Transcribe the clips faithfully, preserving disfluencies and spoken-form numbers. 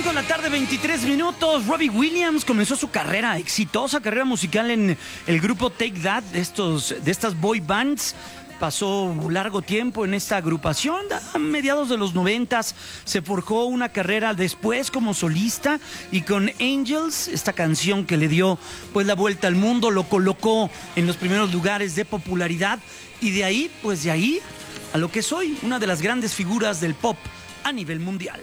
de la tarde, veintitrés minutos. Robbie Williams comenzó su carrera, exitosa carrera musical en el grupo Take That, de, estos, de estas boy bands. Pasó un largo tiempo en esta agrupación. A mediados de los noventas se forjó una carrera después como solista, y con Angels, esta canción que le dio pues la vuelta al mundo, lo colocó en los primeros lugares de popularidad, y de ahí, pues de ahí a lo que soy, una de las grandes figuras del pop a nivel mundial.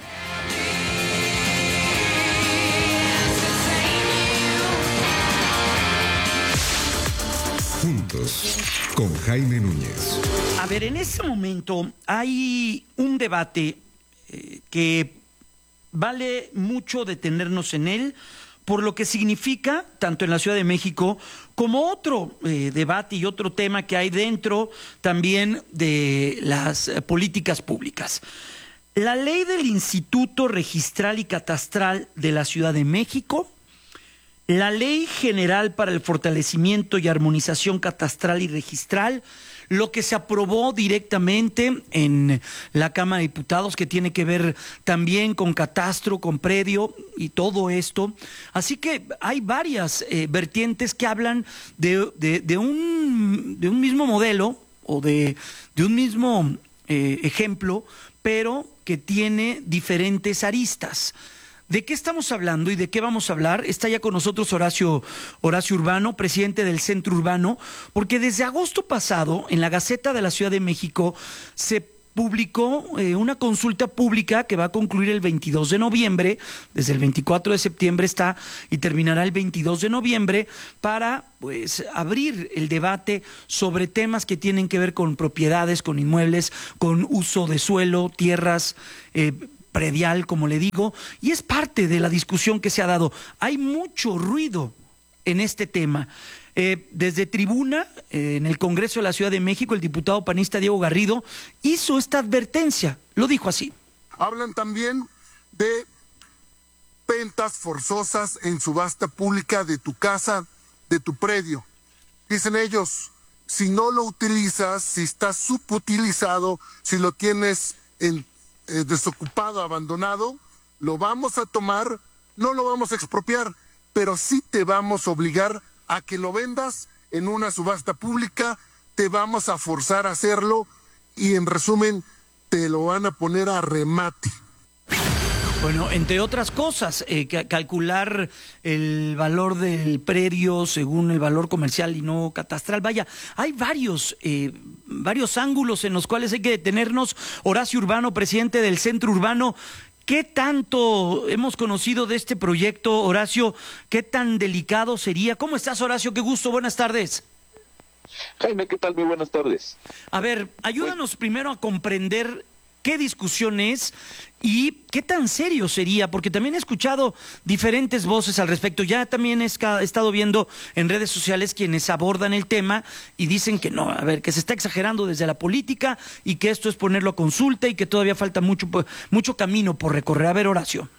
Juntos, con Jaime Núñez. A ver, en este momento hay un debate eh, que vale mucho detenernos en él, por lo que significa, tanto en la Ciudad de México, como otro eh, debate y otro tema que hay dentro también de las eh, políticas públicas. La ley del Instituto Registral y Catastral de la Ciudad de México, la Ley General para el Fortalecimiento y Armonización Catastral y Registral, lo que se aprobó directamente en la Cámara de Diputados, que tiene que ver también con catastro, con predio y todo esto. Así que hay varias eh, vertientes que hablan de, de, de, un, de un mismo modelo o de, de un mismo eh, ejemplo, pero que tiene diferentes aristas. ¿De qué estamos hablando y de qué vamos a hablar? Está ya con nosotros Horacio, Horacio Urbano, presidente del Centro Urbano, porque desde agosto pasado en la Gaceta de la Ciudad de México se publicó eh, una consulta pública que va a concluir el veintidós de noviembre, desde el veinticuatro de septiembre está y terminará el veintidós de noviembre, para pues abrir el debate sobre temas que tienen que ver con propiedades, con inmuebles, con uso de suelo, tierras, eh, predial, como le digo, y es parte de la discusión que se ha dado. Hay mucho ruido en este tema. Eh, desde tribuna, eh, en el Congreso de la Ciudad de México, el diputado panista Diego Garrido hizo esta advertencia, lo dijo así. Hablan también de ventas forzosas en subasta pública de tu casa, de tu predio. Dicen ellos, si no lo utilizas, si está subutilizado, si lo tienes en Eh, desocupado, abandonado, lo vamos a tomar, no lo vamos a expropiar, pero sí te vamos a obligar a que lo vendas en una subasta pública, te vamos a forzar a hacerlo y en resumen te lo van a poner a remate. Bueno, entre otras cosas, eh, calcular el valor del predio según el valor comercial y no catastral. Vaya, hay varios, eh, varios ángulos en los cuales hay que detenernos. Horacio Urbano, presidente del Centro Urbano, ¿qué tanto hemos conocido de este proyecto, Horacio? ¿Qué tan delicado sería? ¿Cómo estás, Horacio? Qué gusto, buenas tardes. Jaime, ¿qué tal? Muy buenas tardes. A ver, ayúdanos primero a comprender qué discusión es y qué tan serio sería, porque también he escuchado diferentes voces al respecto. Ya también he estado viendo en redes sociales quienes abordan el tema y dicen que no, a ver, que se está exagerando desde la política y que esto es ponerlo a consulta y que todavía falta mucho, mucho camino por recorrer. A ver, Horacio.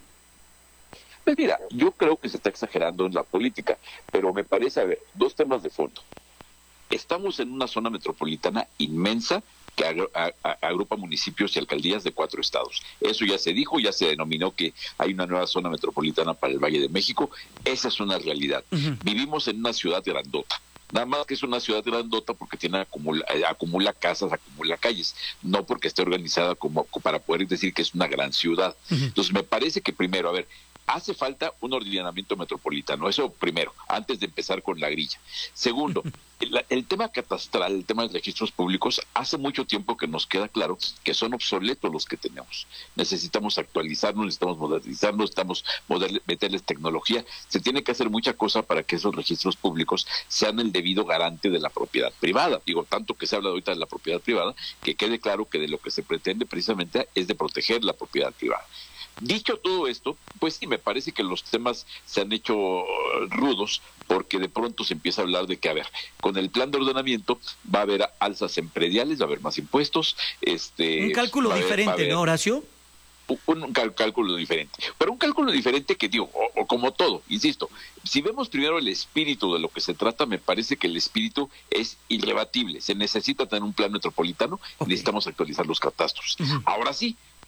Pues mira, yo creo que se está exagerando en la política, pero me parece, a ver, dos temas de fondo. Estamos en una zona metropolitana inmensa que agrupa municipios y alcaldías de cuatro estados. Eso ya se dijo, ya se denominó que hay una nueva zona metropolitana para el Valle de México. Esa es una realidad. Uh-huh. Vivimos en una ciudad grandota. Nada más que es una ciudad grandota porque tiene acumula, acumula casas, acumula calles, no porque esté organizada como para poder decir que es una gran ciudad. Uh-huh. Entonces me parece que primero, a ver, hace falta un ordenamiento metropolitano, eso primero, antes de empezar con la grilla. Segundo, el, el tema catastral, el tema de registros públicos, hace mucho tiempo que nos queda claro que son obsoletos los que tenemos. Necesitamos actualizarnos, necesitamos modernizarnos, necesitamos moder, meterles tecnología. Se tiene que hacer mucha cosa para que esos registros públicos sean el debido garante de la propiedad privada. Digo, tanto que se habla ahorita de la propiedad privada, que quede claro que de lo que se pretende precisamente es de proteger la propiedad privada. Dicho todo esto, pues sí, me parece que los temas se han hecho rudos porque de pronto se empieza a hablar de que, a ver, con el plan de ordenamiento va a haber alzas en prediales, va a haber más impuestos. Este, un cálculo haber, diferente, haber, ¿no, Horacio? Un, un cal, cálculo diferente, pero un cálculo diferente que digo, o, o como todo, insisto, si vemos primero el espíritu de lo que se trata, me parece que el espíritu es irrebatible. Se necesita tener un plan metropolitano, okay. Necesitamos actualizar los catastros. Uh-huh. Ahora sí,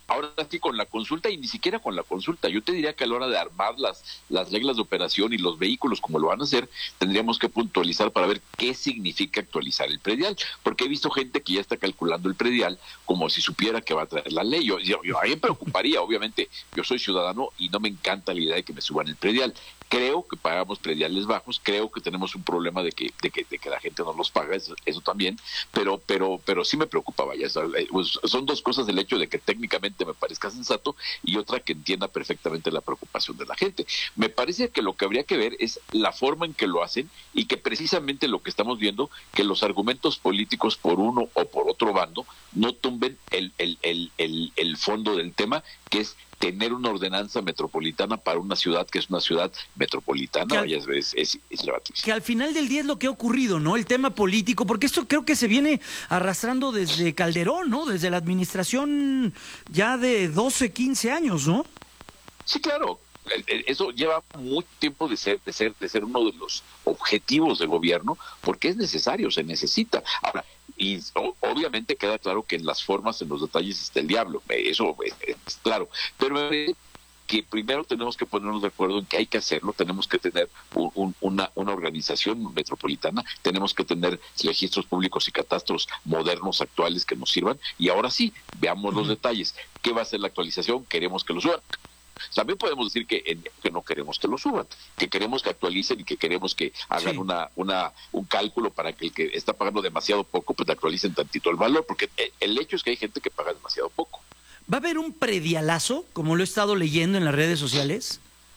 Ahora sí con la consulta, y ni siquiera con la consulta, yo te diría que a la hora de armar las, las reglas de operación y los vehículos como lo van a hacer, tendríamos que puntualizar para ver qué significa actualizar el predial, porque he visto gente que ya está calculando el predial como si supiera que va a traer la ley. Yo, yo, yo a mí me preocuparía, obviamente, yo soy ciudadano y no me encanta la idea de que me suban el predial. Creo que pagamos prediales bajos, creo que tenemos un problema de que de que, de que la gente no los paga, eso, eso también, pero pero pero sí me preocupa, vaya, son dos cosas, el hecho de que técnicamente me parezca sensato y otra que entienda perfectamente la preocupación de la gente. Me parece que lo que habría que ver es la forma en que lo hacen y que precisamente lo que estamos viendo, que los argumentos políticos por uno o por otro bando no tumben el, el, el, el, el fondo del tema, que es tener una ordenanza metropolitana para una ciudad que es una ciudad metropolitana. Al, es, es, es, es que al final del día es lo que ha ocurrido, ¿no? El tema político, porque esto creo que se viene arrastrando desde Calderón, ¿no? Desde la administración ya de doce, quince años, ¿no? Sí, claro. Eso lleva mucho tiempo de ser, de ser, de ser uno de los objetivos de gobierno, porque es necesario, se necesita. Ahora, y obviamente queda claro que en las formas, en los detalles está el diablo, eso es, es claro, pero que primero tenemos que ponernos de acuerdo en que hay que hacerlo, tenemos que tener un, un, una, una organización metropolitana, tenemos que tener registros públicos y catastros modernos, actuales, que nos sirvan, y ahora sí, veamos los detalles. ¿Qué va a ser la actualización? Queremos que lo suban. También podemos decir que, en, que no queremos que lo suban, que queremos que actualicen y que queremos que hagan sí. una, una, un cálculo para que el que está pagando demasiado poco, pues actualicen tantito el valor, porque el hecho es que hay gente que paga demasiado poco. ¿Va a haber un predialazo, como lo he estado leyendo en las redes sociales?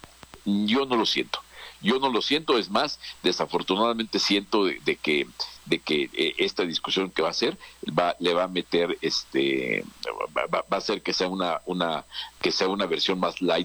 Yo no lo siento. Yo no lo siento, es más, desafortunadamente siento de, de que de que eh, esta discusión que va a hacer va le va a meter este va, va a hacer que sea una una que sea una versión más light